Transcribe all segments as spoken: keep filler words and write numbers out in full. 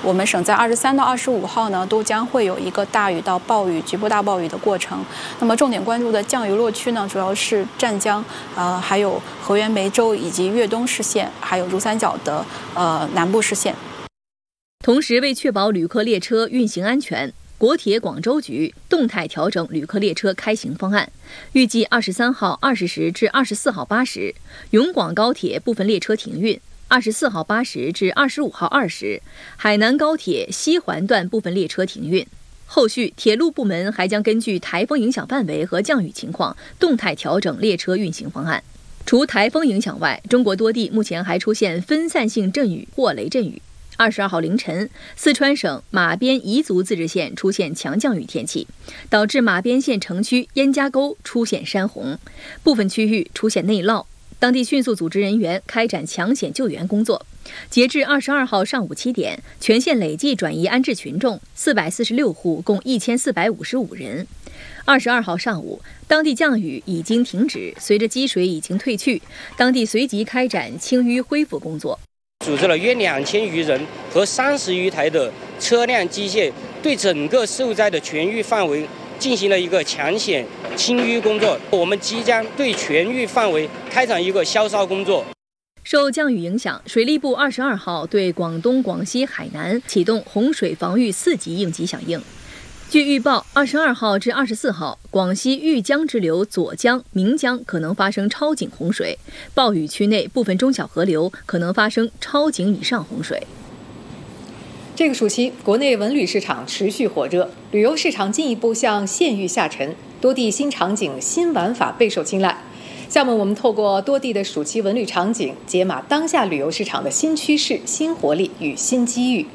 我们省在二十三到二十五号呢，都将会有一个大雨到暴雨、局部大暴雨的过程。那么重点关注的降雨落区呢，主要是湛江、呃，还有河源梅州以及粤东市县，还有珠三角的呃南部市县。 同时，为确保旅客列车运行安全，国铁广州局动态调整旅客列车开行方案，预计二十三号二十时至二十四号八时，永广高铁部分列车停运。二十四号八时至二十五号二时，海南高铁西环段部分列车停运。后续铁路部门还将根据台风影响范围和降雨情况，动态调整列车运行方案。除台风影响外，中国多地目前还出现分散性阵雨或雷阵雨。二十二号凌晨，四川省马边彝族自治县出现强降雨天气，导致马边县城区燕家沟出现山洪，部分区域出现内涝。当地迅速组织人员开展抢险救援工作。截至二十二号上午七点，全县累计转移安置群众四百四十六户，共一千四百五十五人。二十二号上午，当地降雨已经停止，随着积水已经退去，当地随即开展清淤恢复工作。 组织了约两千余人和三十余台的车辆机械，对整个受灾的全域范围进行了一个抢险清淤工作。我们即将对全域范围开展一个消梢工作。 受降雨影响，水利部二十二号对广东、广西、海南启动洪水防御四级应急响应。据预报，二十二号至二十四号，广西豫江支流左江、岷江可能发生超警洪水，暴雨区内部分中小河流可能发生超警以上洪水。 这个暑期，国内文旅市场持续火热，旅游市场进一步向县域下沉，多地新场景、新玩法备受青睐。下面我们透过多地的暑期文旅场景，解码当下旅游市场的新趋势、新活力与新机遇。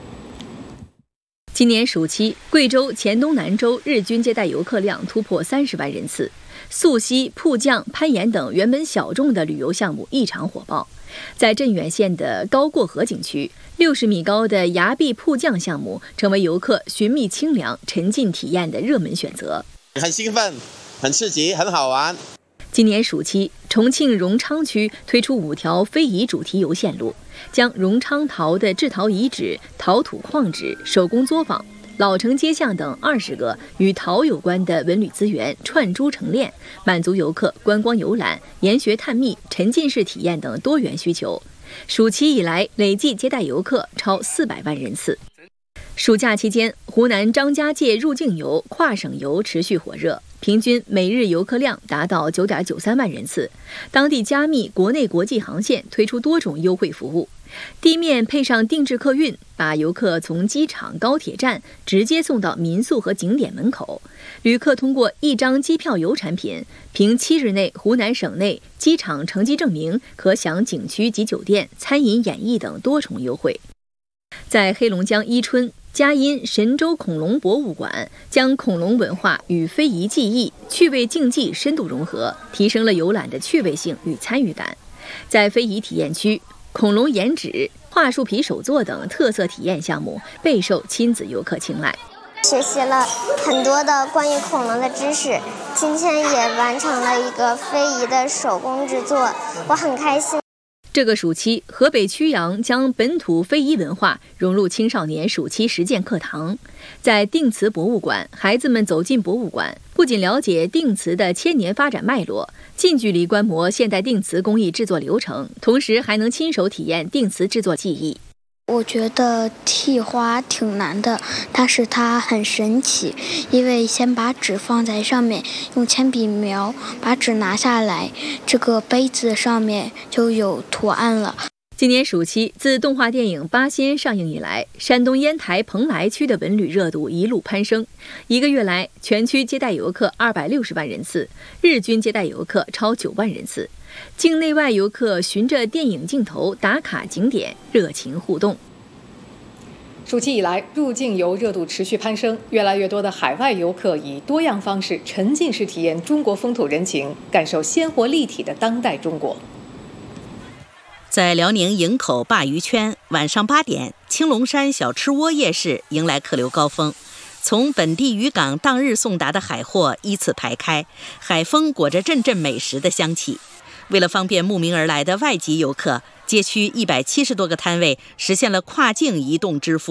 今年暑期，贵州黔东南州日均接待游客量突破三十万人次，溯溪、瀑降、攀岩等原本小众的旅游项目异常火爆。在镇远县的高过河景区，六十米高的崖壁瀑降项目成为游客寻觅清凉、沉浸体验的热门选择。 很兴奋，很刺激，很好玩。 今年暑期，重庆荣昌区推出五条非遗主题游线路，将荣昌陶的制陶遗址、陶土矿址、手工作坊、老城街巷等二十个与陶有关的文旅资源串珠成链，满足游客观光游览、研学探秘、沉浸式体验等多元需求。暑期以来，累计接待游客超四百万人次。暑假期间，湖南张家界入境游、跨省游持续火热，平均每日游客量达到九点九三万人次。当地加密国内国际航线推出多种优惠服务，地面配上定制客运，把游客从机场、高铁站直接送到民宿和景点门口。旅客通过一张机票游产品，凭七日内湖南省内机场乘机证明，可享景区及酒店、餐饮、演艺等多重优惠。在黑龙江伊春，嘉荫神州恐龙博物馆将恐龙文化与非遗技艺、趣味竞技深度融合，提升了游览的趣味性与参与感。在非遗体验区，恐龙研纸、桦树皮手作等特色体验项目备受亲子游客青睐。 学习了很多的关于恐龙的知识，今天也完成了一个非遗的手工制作，我很开心。 这个暑期，河北曲阳将本土非遗文化融入青少年暑期实践课堂。在定瓷博物馆，孩子们走进博物馆，不仅了解定瓷的千年发展脉络，近距离观摩现代定瓷工艺制作流程，同时还能亲手体验定瓷制作技艺。 我觉得剃花挺难的，但是它很神奇，因为先把纸放在上面，用铅笔描，把纸拿下来，这个杯子上面就有图案了。 今年暑期，自动画电影《八仙》上映以来，山东烟台蓬莱区的文旅热度一路攀升。一个月来，全区接待游客二百六十万人次，日均接待游客超九万人次。境内外游客循着电影镜头打卡景点，热情互动。 暑期以来，入境游热度持续攀升，越来越多的海外游客以多样方式沉浸式体验中国风土人情，感受鲜活立体的当代中国。 在辽宁营口鲅鱼圈，晚上八点，青龙山小吃窝夜市迎来客流高峰。从本地渔港当日送达的海货依次排开，海风裹着阵阵美食的香气。为了方便慕名而来的外籍游客，街区一百七十多个摊位实现了跨境移动支付。